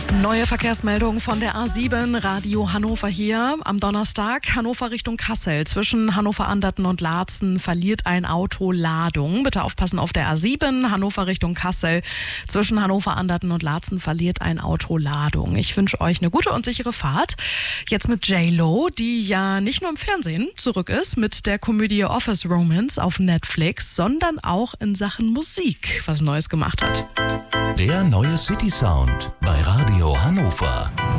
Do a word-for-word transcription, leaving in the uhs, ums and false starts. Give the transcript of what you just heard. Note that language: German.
Neue Verkehrsmeldung von der A sieben, Radio Hannover hier. Am Donnerstag Hannover Richtung Kassel. Zwischen Hannover-Anderten und Laatzen verliert ein Auto Ladung. Bitte aufpassen auf der A sieben, Hannover Richtung Kassel. Zwischen Hannover-Anderten und Laatzen verliert ein Auto Ladung. Ich wünsche euch eine gute und sichere Fahrt. Jetzt mit J-Lo, die ja nicht nur im Fernsehen zurück ist mit der Komödie Office Romance auf Netflix, sondern auch in Sachen Musik was Neues gemacht hat. Der neue City Sound bei Radio Hannover.